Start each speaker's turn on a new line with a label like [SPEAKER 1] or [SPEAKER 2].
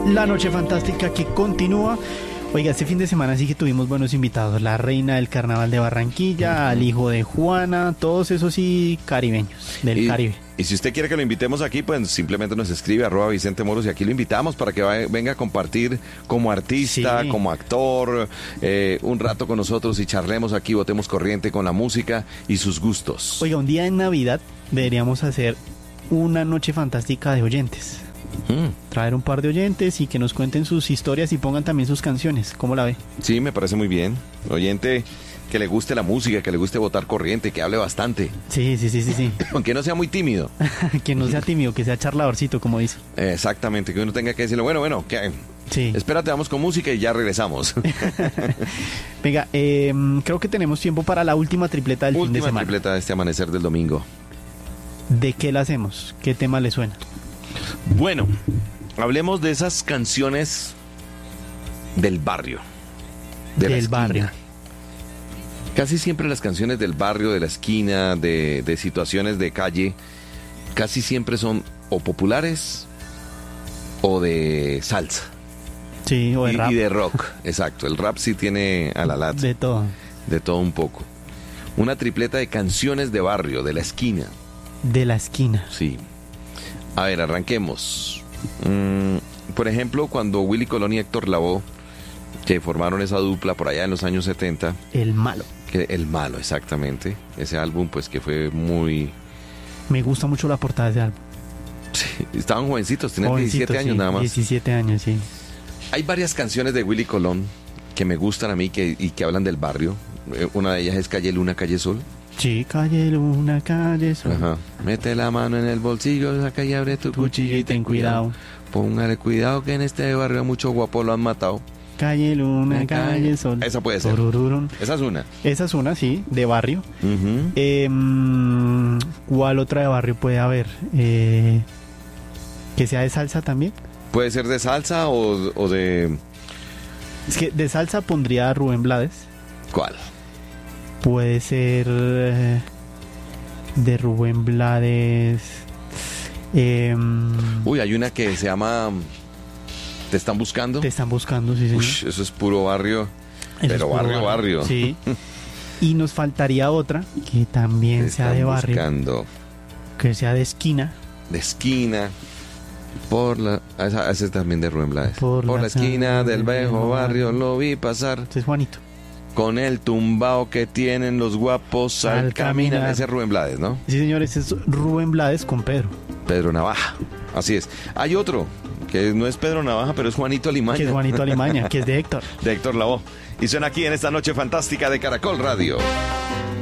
[SPEAKER 1] La noche fantástica que continúa. Oiga, este fin de semana sí que tuvimos buenos invitados. La reina del carnaval de Barranquilla, al hijo de Juana, todos esos sí caribeños, del Caribe.
[SPEAKER 2] Y si usted quiere que lo invitemos aquí, pues simplemente nos escribe @Vicente Moros y aquí lo invitamos para que venga a compartir como artista, como actor, un rato con nosotros y charlemos aquí, botemos corriente con la música y sus gustos.
[SPEAKER 1] Oiga, un día en Navidad deberíamos hacer una noche fantástica de oyentes. Traer un par de oyentes y que nos cuenten sus historias y pongan también sus canciones. ¿Cómo la ve?
[SPEAKER 2] Sí, me parece muy bien. Oyente que le guste la música, que le guste botar corriente, que hable bastante.
[SPEAKER 1] Sí.
[SPEAKER 2] Aunque no sea muy tímido.
[SPEAKER 1] Que no sea tímido, que sea charladorcito, como dice.
[SPEAKER 2] Exactamente, que uno tenga que decirle, bueno, que...
[SPEAKER 1] Sí.
[SPEAKER 2] Espérate, vamos con música y ya regresamos.
[SPEAKER 1] Venga, creo que tenemos tiempo para la última tripleta del fin de semana.
[SPEAKER 2] Última tripleta de este amanecer del domingo.
[SPEAKER 1] ¿De qué la hacemos? ¿Qué tema le suena?
[SPEAKER 2] Bueno, hablemos de esas canciones del barrio.
[SPEAKER 1] Del barrio.
[SPEAKER 2] Casi siempre las canciones del barrio, de la esquina, de situaciones de calle, casi siempre son o populares o de salsa.
[SPEAKER 1] Sí, o de rap.
[SPEAKER 2] Y de rock, exacto. El rap sí tiene a la lata.
[SPEAKER 1] De todo.
[SPEAKER 2] De todo un poco. Una tripleta de canciones de barrio, de la esquina.
[SPEAKER 1] De la esquina.
[SPEAKER 2] Sí. A ver, arranquemos. Por ejemplo, cuando Willy Colón y Héctor Lavoe, que formaron esa dupla por allá en los años 70.
[SPEAKER 1] El Malo.
[SPEAKER 2] El Malo, exactamente. Ese álbum, pues, que fue muy...
[SPEAKER 1] Me gusta mucho la portada de ese álbum.
[SPEAKER 2] Sí, estaban jovencitos, tenían 17 años nada más.
[SPEAKER 1] 17 años, sí.
[SPEAKER 2] Hay varias canciones de Willy Colón que me gustan a mí y que hablan del barrio. Una de ellas es Calle Luna, Calle Sol.
[SPEAKER 1] Sí, Calle Luna, Calle Sol.
[SPEAKER 2] Ajá. Mete la mano en el bolsillo, saca y abre tu cuchillo y ten cuidado. Póngale cuidado que en este barrio mucho guapo lo han matado.
[SPEAKER 1] Calle Luna, Calle Sol.
[SPEAKER 2] Esa puede ser. Esa es una.
[SPEAKER 1] Esa es una, sí, de barrio. ¿Cuál otra de barrio puede haber? ¿Que sea de salsa también?
[SPEAKER 2] Puede ser de salsa o de...
[SPEAKER 1] Es que de salsa pondría a Rubén Blades.
[SPEAKER 2] ¿Cuál?
[SPEAKER 1] Puede ser de Rubén Blades.
[SPEAKER 2] Uy, hay una que se llama ¿Te están buscando?
[SPEAKER 1] Te están buscando, sí, señor.
[SPEAKER 2] Uy, eso es puro barrio.
[SPEAKER 1] Eso
[SPEAKER 2] pero barrio.
[SPEAKER 1] Sí. Y nos faltaría otra que también sea de barrio.
[SPEAKER 2] Buscando.
[SPEAKER 1] Que sea de esquina.
[SPEAKER 2] De esquina. Esa es también de Rubén Blades. Por la esquina del viejo barrio lo vi pasar.
[SPEAKER 1] Este es Juanito.
[SPEAKER 2] Con el tumbao que tienen los guapos al caminar. Ese es Rubén Blades, ¿no?
[SPEAKER 1] Sí, señor, ese es Rubén Blades con Pedro.
[SPEAKER 2] Pedro Navaja. Así es. Hay otro que no es Pedro Navaja, pero es Juanito Alimaña.
[SPEAKER 1] Que es Juanito Alimaña, que es de Héctor.
[SPEAKER 2] De Héctor Lavoe. Y suena aquí en esta noche fantástica de Caracol Radio.